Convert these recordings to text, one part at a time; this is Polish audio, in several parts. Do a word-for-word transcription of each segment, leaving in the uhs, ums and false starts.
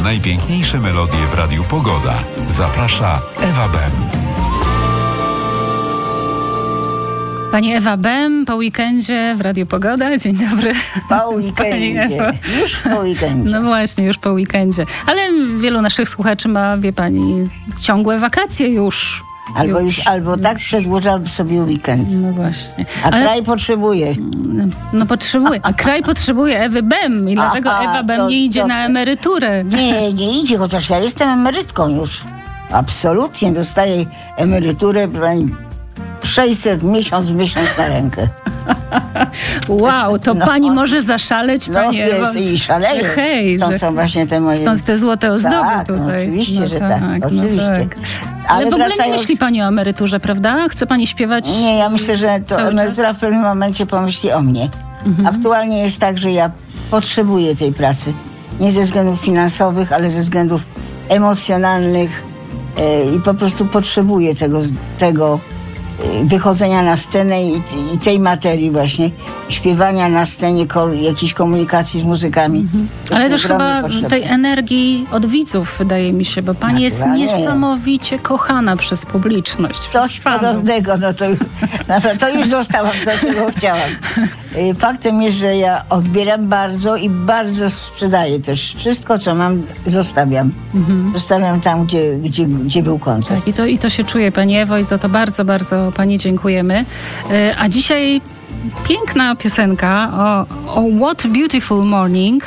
Najpiękniejsze melodie w Radiu Pogoda. Zaprasza Ewa Bem. Pani Ewa Bem po weekendzie w Radiu Pogoda. Dzień dobry. Po weekendzie. Już po weekendzie. No właśnie, już po weekendzie. Ale wielu naszych słuchaczy ma, wie pani, ciągłe wakacje już. Albo już, już albo tak przedłużam sobie weekend. No właśnie. A Ale, kraj potrzebuje. No potrzebuje. A kraj potrzebuje Ewy Bem. I dlatego Aha, Ewa Bem to, nie idzie to, na emeryturę. Nie, nie idzie, chociaż ja jestem emerytką już. Absolutnie dostaję emeryturę sześćset miesiąc w miesiąc na rękę. Wow, to no, pani może zaszaleć, no, pani Ewo. Jest, i szaleję. Hej, stąd że, są właśnie te moje... Stąd te złote ozdoby tak, tutaj. No, oczywiście, no że tak, tak. no Oczywiście. tak. Ale, Ale w ogóle wracając... nie myśli pani o emeryturze, prawda? Chce pani śpiewać? Nie, ja myślę, że to emerytura w pewnym momencie pomyśli o mnie. Mhm. Aktualnie jest tak, że ja potrzebuję tej pracy. Nie ze względów finansowych, ale ze względów emocjonalnych e, i po prostu potrzebuję tego, tego e, wychodzenia na scenę i, i tej materii właśnie, śpiewania na scenie, ko, jakiejś komunikacji z muzykami. Mhm. Ale też chyba potrzebne. Tej energii od widzów, wydaje mi się, bo pani Naturalnie. jest niesamowicie kochana przez publiczność. Coś podobnego, no to, no to już dostałam to, czego chciałam. Faktem jest, że ja odbieram bardzo i bardzo sprzedaję też. Wszystko, co mam, zostawiam. Mhm. Zostawiam tam, gdzie, gdzie, gdzie był koncert. Tak, i to, i to się czuje, pani Ewo, i za to bardzo, bardzo pani dziękujemy. A dzisiaj piękna piosenka o, o What Beautiful Morning,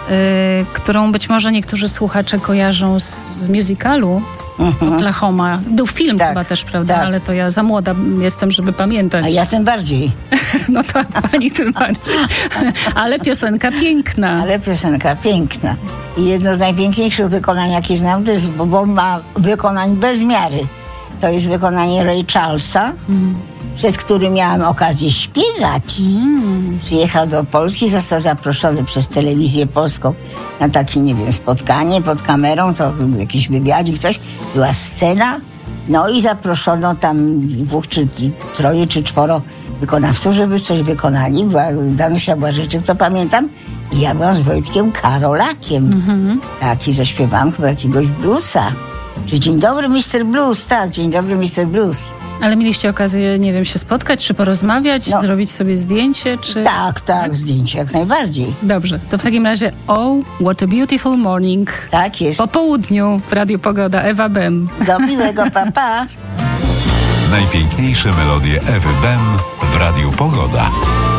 y, którą być może niektórzy słuchacze kojarzą z, z musicalu mhm. Oklahoma. Był film tak, chyba też, prawda? Tak. Ale to ja za młoda jestem, żeby pamiętać. A ja tym bardziej. No to pani tym bardziej. Ale piosenka piękna. Ale piosenka piękna. I jedno z najpiękniejszych wykonań, jakie znam, to jest, bo, bo ma wykonań bez miary. To jest wykonanie Ray Charlesa, mhm. przed którym miałam okazję śpiewać. Mm. Przyjechał do Polski, został zaproszony przez telewizję polską na takie, nie wiem, spotkanie pod kamerą, to jakiś wywiadzik, coś. Była scena, no i zaproszono tam dwóch, czy troje, czy czworo wykonawców, żeby coś wykonali. Była Danusia Błażejczyk, to pamiętam. I ja byłam z Wojtkiem Karolakiem. Mm-hmm. Tak, i zaśpiewałam chyba jakiegoś bluesa. Czy Dzień dobry, mister Blues, tak, Dzień dobry, mister Blues. Ale mieliście okazję, nie wiem, się spotkać, czy porozmawiać, no, zrobić sobie zdjęcie, czy... Tak, tak, zdjęcie jak najbardziej. Dobrze, to w takim razie Oh, what a beautiful morning. Tak jest. Po południu w Radiu Pogoda, Ewa Bem. Do miłego, pa, pa. Najpiękniejsze melodie Ewy Bem w Radiu Pogoda.